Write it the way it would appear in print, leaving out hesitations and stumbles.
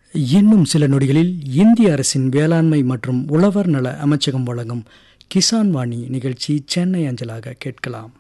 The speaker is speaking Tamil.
இன்னும் சில நொடிகளில் இந்திய அரசின் வேளாண்மை மற்றும் உழவர் நல அமைச்சகம் வழங்கும் கிசான் வாணி நிகழ்ச்சி சென்னை அஞ்சலாக கேட்கலாம்.